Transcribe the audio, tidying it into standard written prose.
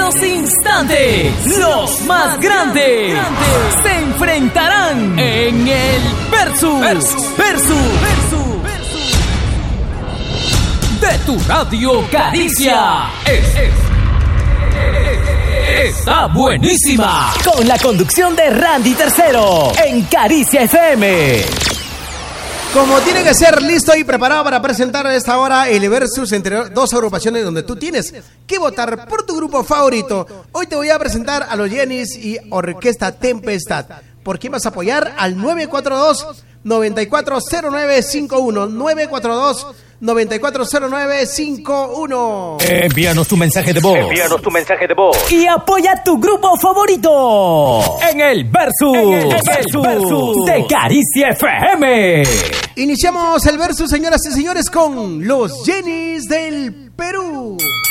unos instantes, los más grandes se enfrentarán en el Versus de tu radio Caricia. Está buenísima. Con la conducción de Randy Tercero en Caricia FM. Como tiene que ser, listo y preparado para presentar a esta hora el Versus entre dos agrupaciones donde tú tienes que votar por tu grupo favorito. Hoy te voy a presentar a los Jenis y Orquesta Tempestad. ¿Por quién vas a apoyar? Al 942-940951. 942-940951. Envíanos tu mensaje de voz. Y apoya tu grupo favorito en el Versus de Caricia FM. Iniciamos el Versus, señoras y señores, con los Jenis del Perú.